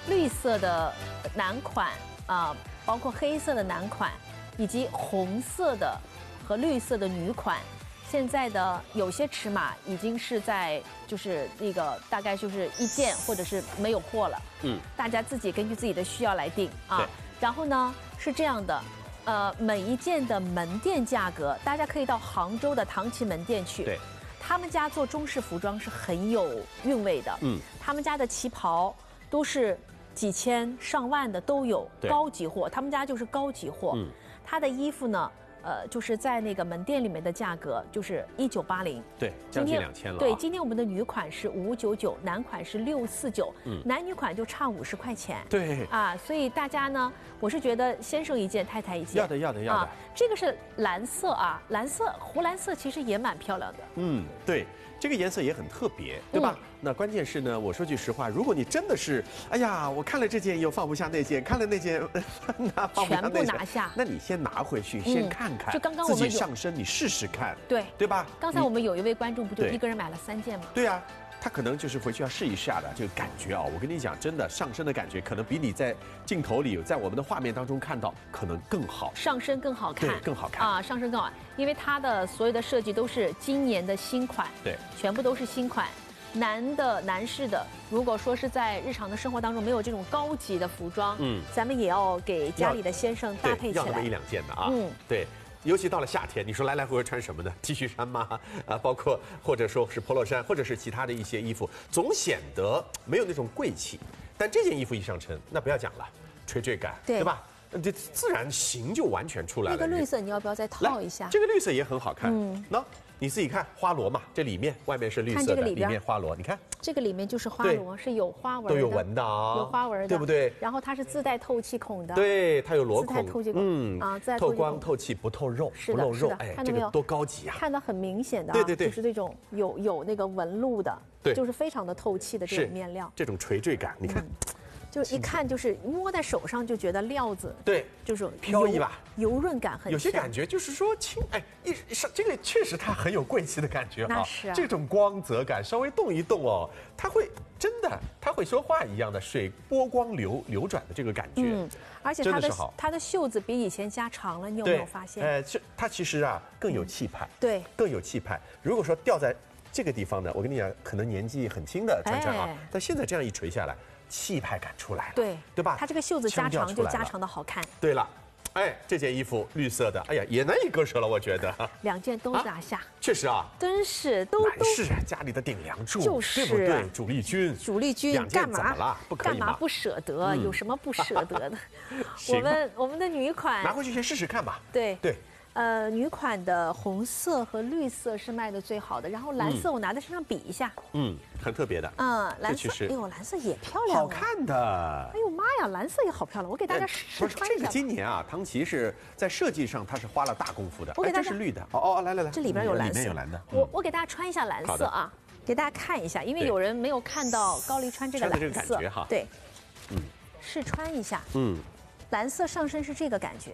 绿色的男款包括黑色的男款，以及红色的和绿色的女款。现在的有些尺码已经是在就是那个大概就是1件或者是没有货了，大家自己根据自己的需要来定啊。然后呢是这样的，每一件的门店价格，大家可以到杭州的唐奇门店去， 对， 他们家做中式服装是很有韵味的，他们家的旗袍都是几千上万的都有，高级货，他们家就是高级货，他的衣服呢。就是在那个门店里面的价格就是1980， 对，将近2000了。 对，今天我们的女款是5599，男款是649，男女款就差50块钱。 对啊，所以大家呢，我是觉得先生一件，太太一件。 要的。 这个是蓝色啊，湖蓝色其实也蛮漂亮的。 对。这个颜色也很特别，对吧？那关键是呢，我说句实话，如果你真的是，哎呀，我看了这件又放不下那件，看了那件放不下那件， 全部拿下， 那你先拿回去，先看看， 就刚刚我们自己上身，你试试看，对吧？ 刚才我们有一位观众不就一个人买了3件吗？ 对啊。他可能就是回去要试一下的这个感觉啊！我跟你讲，真的上身的感觉可能比你在镜头里、在我们的画面当中看到可能更好， 上身更好看， 对，更好看啊，上身更好，因为它的所有的设计都是今年的新款， 对， 全部都是新款。男士的，如果说是在日常的生活当中没有这种高级的服装，咱们也要给家里的先生搭配起来， 要那么1、2件的啊，对。尤其到了夏天，你说来回回穿什么呢 ？T 恤衫吗？包括或者说是 polo 衫，或者是其他的一些衣服，总显得没有那种贵气。但这件衣服一上身，那不要讲了，垂坠感，对吧？这自然型就完全出来了。 那个绿色你要不要再套一下？ 这个绿色也很好看。那你自己看花螺嘛，这里面外面是绿色的，里面花螺，你看这个里面就是花螺，是有花纹的， 都有纹的啊， 有花纹的， 对不对？ 然后它是自带透气孔的， 对，它有螺孔， 自带透气孔，自带透光透气不透肉，不露肉，哎，这个多高级啊！ 看得很明显的， 对， 就是那种有那个纹路的， 对， 就是非常的透气的这种面料， 这种垂坠感，你看。 就一看就是摸在手上就觉得料子， 对， 就是飘逸吧， 油润感很强。 有些感觉就是说轻，哎，这个确实它很有贵气的感觉啊。 那是啊， 这种光泽感，稍微动一动哦，它会真的，它会说话一样的水波光流转的这个感觉。 而且它的袖子比以前加长了，你有没有发现？ 它其实啊更有气派， 对， 更有气派。如果说掉在这个地方呢，我跟你讲，可能年纪很轻的穿啊，但现在这样一垂下来。气派感出来了，对吧？ 它这个袖子加长就加长的好看。 对了，哎，这件衣服绿色的，哎呀，也难以割舍了，我觉得。 2件都拿下， 确实啊， 真是男士家里的顶梁柱， 就是对不对？主力军干嘛？ 怎么了？不可以吗？ 干嘛不舍得？有什么不舍得的？我们的女款拿回去先试试看吧。 对。女款的红色和绿色是卖的最好的，然后蓝色我拿在身上比一下， 很特别的， 蓝色，哎呦，蓝色也漂亮， 好看的， 哎呦妈呀，蓝色也好漂亮，我给大家试穿一下。 这个今年啊，唐奇是在设计上它是花了大功夫的， 我给大家这是绿的，来， 这里边有蓝色， 里面有蓝的， 我给大家穿一下蓝色啊，给大家看一下，因为有人没有看到高丽穿这个蓝色， 感觉哈， 对，试穿一下，蓝色上身是这个感觉，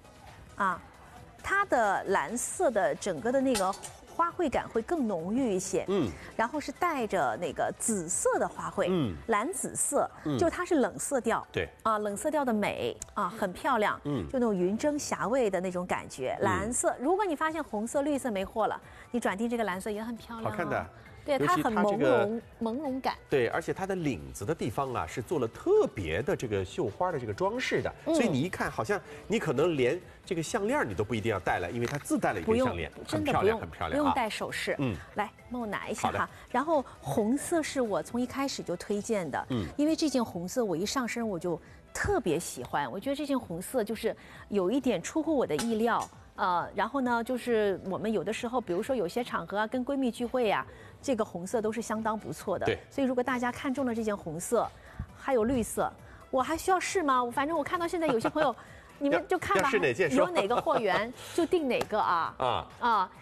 它的蓝色的整个的那个花卉感会更浓郁一些，然后是带着那个紫色的花卉，蓝紫色，就它是冷色调， 对冷色调的美很漂亮，就那种云蒸霞蔚的那种感觉。蓝色，如果你发现红色、绿色没货了，你转订这个蓝色也很漂亮， 好看的。 对，它很朦胧感。 对，而且它的领子的地方啊，是做了特别的这个绣花的这个装饰的，所以你一看，好像你可能连这个项链你都不一定要戴了，因为它自带了一个项链，很漂亮，很漂亮， 不用戴首饰。来，帮我拿一下哈。然后红色是我从一开始就推荐的，因为这件红色我一上身我就特别喜欢，我觉得这件红色就是有一点出乎我的意料。然后呢，就是我们有的时候，比如说有些场合啊，跟闺蜜聚会啊，这个红色都是相当不错的。 对， 所以如果大家看中了这件红色，还有绿色，我还需要试吗？反正我看到现在有些朋友，你们就看吧，有哪个货源就订哪个啊。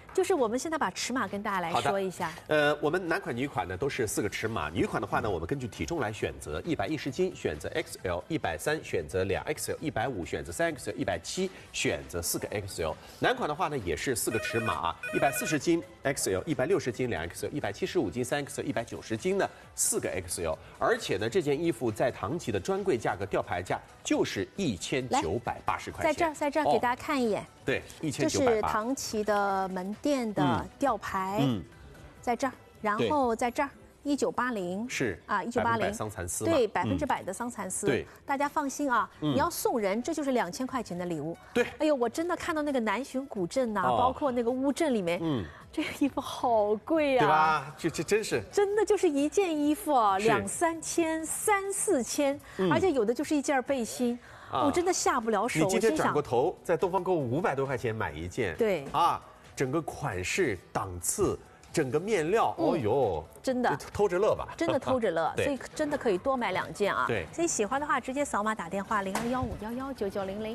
就是我们现在把尺码跟大家来说一下。 我们男款、女款呢都是4个尺码。女款的话呢，我们根据体重来选择，110斤选择 XL，130选择2XL，150选择3XL， 170选择4个 XL。男款的话呢也是4个尺码啊，140斤 XL，160斤2XL，175斤3XL，190斤的4个 XL。而且呢，这件衣服在唐奇的专柜价格吊牌价就是1980块钱。 在这儿给大家看一眼。 对，1980。 这是唐奇的门店的吊牌，在这儿，然后在这儿，1980 是啊，1980 桑蚕丝， 对，100%的桑蚕丝， 对， 大家放心啊，你要送人，这就是2000块钱的礼物， 对， 哎呦，我真的看到那个南浔古镇呐，包括那个乌镇里面，这个衣服好贵啊， 对吧？这真是， 真的就是一件衣服啊，2、3千、3、4千，而且有的就是一件背心。我真的下不了手。 你今天转过头，在东方购物500多块钱买一件， 对啊，整个款式、档次、整个面料，哦呦， 真的偷着乐吧， 真的偷着乐，所以真的可以多买2件啊。 对， 所以喜欢的话直接扫码打电话0215119900。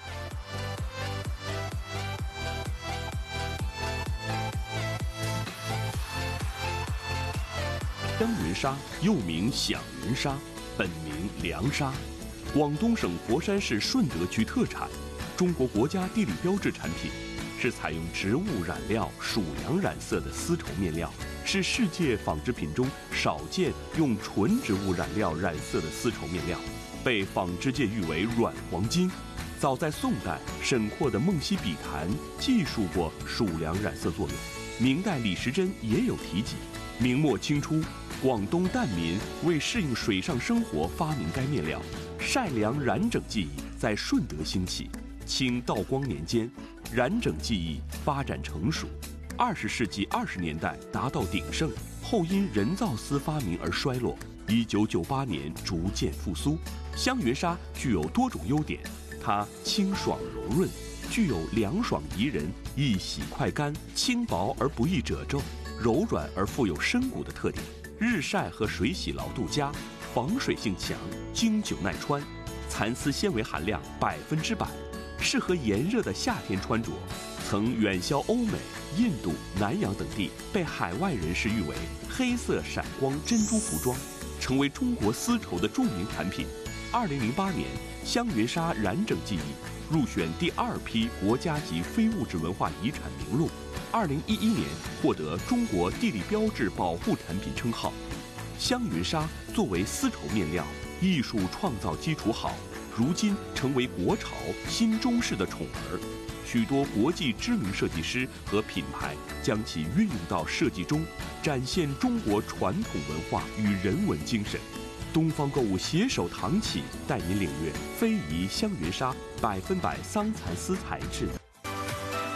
香云纱又名响云纱，本名凉纱。广东省佛山市顺德区特产，中国国家地理标志产品，是采用植物染料属羊染色的丝绸面料，是世界纺织品中少见用纯植物染料染色的丝绸面料，被纺织界誉为软黄金。早在宋代，沈括的《梦溪笔谈》记述过属梁染色作用，明代李时珍也有提及。明末清初，广东疍民为适应水上生活发明该面料。晒凉染整技艺在顺德兴起。清道光年间，染整技艺发展成熟。20世纪20年代达到鼎盛，后因人造丝发明而衰落。1998年逐渐复苏。香云纱具有多种优点，它清爽柔润，具有凉爽宜人、易洗快干、轻薄而不易褶皱、柔软而富有深骨的特点。日晒和水洗牢度佳，防水性强，经久耐穿，蚕丝纤维含量100%，适合炎热的夏天穿着。曾远销欧美、印度、南洋等地，被海外人士誉为黑色闪光珍珠服装，成为中国丝绸的著名产品。2008年，香云纱染整技艺入选第2批国家级非物质文化遗产名录。2011年获得中国地理标志保护产品称号。香云纱作为丝绸面料，艺术创造基础好，如今成为国潮新中式的宠儿。许多国际知名设计师和品牌将其运用到设计中，展现中国传统文化与人文精神。东方购物携手唐启，带您领略非遗香云纱100%桑蚕丝材质。